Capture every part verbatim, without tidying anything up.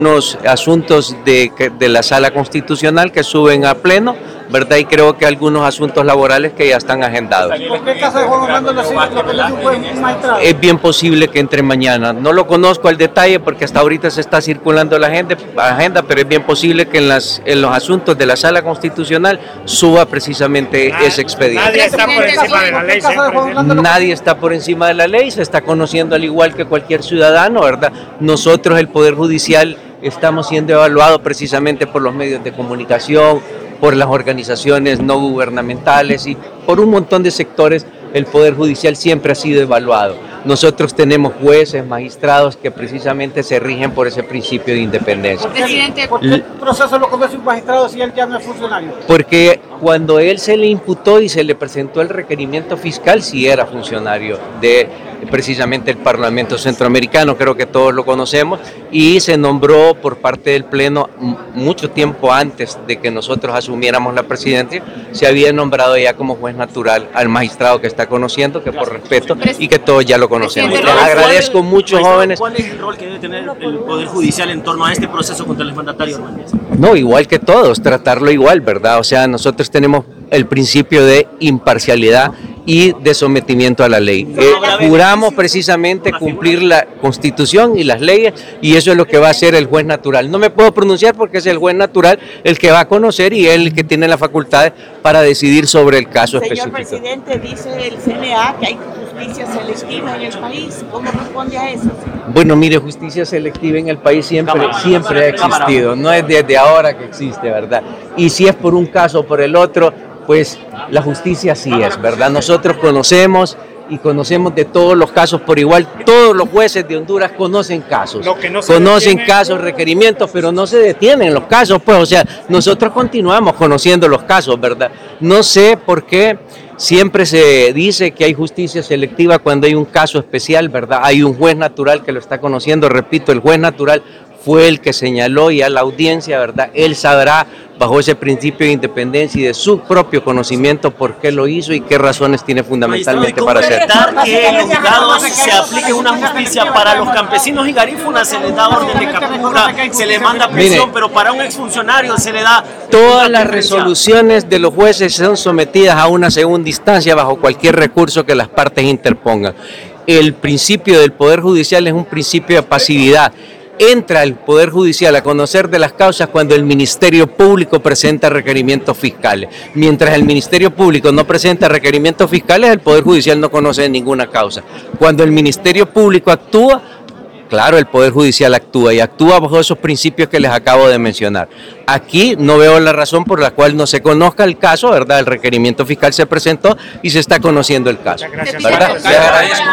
Unos asuntos de, de la Sala Constitucional que suben a pleno, ¿verdad? Y creo que algunos asuntos laborales que ya están agendados. ¿Por qué caso de Juan Orlando Nacido lo conoce un juez magistrado? Es bien posible que entre mañana. No lo conozco al detalle porque hasta ahorita se está circulando la agenda, agenda pero es bien posible que en, las, en los asuntos de la Sala Constitucional suba precisamente Nad, ese expediente. Nadie está por encima de la ley. Nadie está por encima de la ley, se está conociendo al igual que cualquier ciudadano, ¿verdad? Nosotros, el Poder Judicial, estamos siendo evaluados precisamente por los medios de comunicación, por las organizaciones no gubernamentales y por un montón de sectores. El Poder Judicial siempre ha sido evaluado. Nosotros tenemos jueces, magistrados que precisamente se rigen por ese principio de independencia. Presidente, ¿por qué el proceso lo conoce un magistrado si él ya no es funcionario? Porque cuando él se le imputó y se le presentó el requerimiento fiscal, sí era funcionario de precisamente el Parlamento Centroamericano, creo que todos lo conocemos, y se nombró por parte del Pleno mucho tiempo antes de que nosotros asumiéramos la presidencia, se había nombrado ya como juez natural al magistrado que está conociendo, que por respeto y que todos ya lo conocemos. Les agradezco mucho, jóvenes. ¿Cuál es el rol que debe tener el Poder Judicial en torno a este proceso contra el exmandatario Hernández? No, igual que todos, tratarlo igual, ¿verdad? O sea, nosotros tenemos el principio de imparcialidad y de sometimiento a la ley. Eh, juramos precisamente cumplir la Constitución y las leyes, y eso es lo que va a hacer el juez natural. No me puedo pronunciar porque es el juez natural el que va a conocer y él el que tiene las facultades para decidir sobre el caso Señor específico. Señor presidente, dice el C N A que hay justicia selectiva en el país. ¿Cómo responde a eso? Bueno, mire, justicia selectiva en el país siempre, Cámara, siempre cámara, ha existido, cámara. no es desde ahora que existe, ¿verdad? Y si es por un caso o por el otro, pues la justicia sí es, ¿verdad? Nosotros conocemos y conocemos de todos los casos por igual. Todos los jueces de Honduras conocen casos, Lo que no se conocen detiene... casos, requerimientos, pero no se detienen los casos, pues, o sea, nosotros continuamos conociendo los casos, ¿verdad? No sé por qué siempre se dice que hay justicia selectiva cuando hay un caso especial, ¿verdad? Hay un juez natural que lo está conociendo, repito, el juez natural fue el que señaló y a la audiencia, ¿verdad? Él sabrá, bajo ese principio de independencia y de su propio conocimiento, por qué lo hizo y qué razones tiene fundamentalmente para hacer. ¿Cómo que en los juzgados se aplique una justicia para los campesinos y garífunas? Se les da orden de captura, se les manda prisión, Mire, pero para un exfuncionario se le da... todas las resoluciones de los jueces son sometidas a una segunda instancia bajo cualquier recurso que las partes interpongan. El principio del Poder Judicial es un principio de pasividad. Entra el Poder Judicial a conocer de las causas cuando el Ministerio Público presenta requerimientos fiscales. Mientras el Ministerio Público no presenta requerimientos fiscales, el Poder Judicial no conoce de ninguna causa. Cuando el Ministerio Público actúa, claro, el Poder Judicial actúa y actúa bajo esos principios que les acabo de mencionar. Aquí no veo la razón por la cual no se conozca el caso, ¿verdad? El requerimiento fiscal se presentó y se está conociendo el caso, ¿verdad? Le agradezco.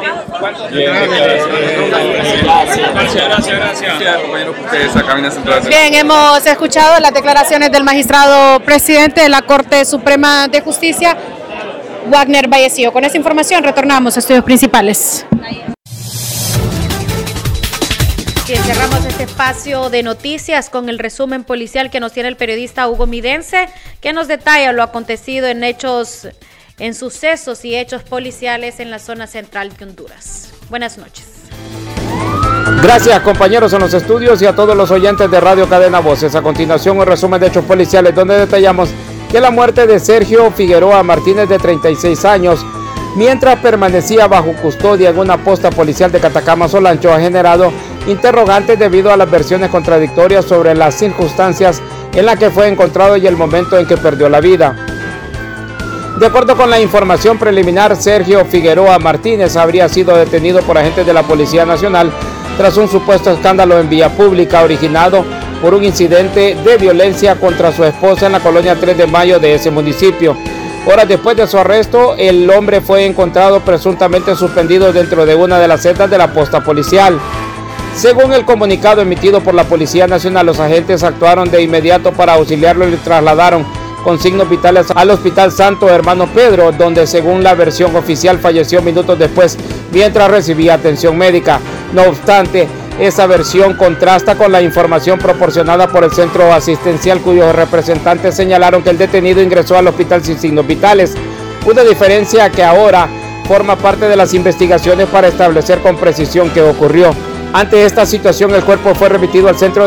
Bien, hemos escuchado las declaraciones del magistrado presidente de la Corte Suprema de Justicia, Wagner Vallecillo. Con esta información retornamos a estudios principales. Bien, cerramos este espacio de noticias con el resumen policial que nos tiene el periodista Hugo Midense, que nos detalla lo acontecido en hechos, en sucesos y hechos policiales en la zona central de Honduras. Buenas noches. Gracias, compañeros en los estudios y a todos los oyentes de Radio Cadena Voces. A continuación, un resumen de hechos policiales donde detallamos que la muerte de Sergio Figueroa Martínez, de treinta y seis años, mientras permanecía bajo custodia en una posta policial de Catacama Solancho, ha generado interrogantes debido a las versiones contradictorias sobre las circunstancias en las que fue encontrado y el momento en que perdió la vida. De acuerdo con la información preliminar, Sergio Figueroa Martínez habría sido detenido por agentes de la Policía Nacional tras un supuesto escándalo en vía pública originado por un incidente de violencia contra su esposa en la colonia tres de mayo de ese municipio. Horas después de su arresto, el hombre fue encontrado presuntamente suspendido dentro de una de las celdas de la posta policial. Según el comunicado emitido por la Policía Nacional, los agentes actuaron de inmediato para auxiliarlo y le trasladaron con signos vitales al Hospital Santo Hermano Pedro, donde según la versión oficial falleció minutos después mientras recibía atención médica. No obstante, esa versión contrasta con la información proporcionada por el centro asistencial, cuyos representantes señalaron que el detenido ingresó al hospital sin signos vitales. Una diferencia que ahora forma parte de las investigaciones para establecer con precisión qué ocurrió. Ante esta situación, el cuerpo fue remitido al centro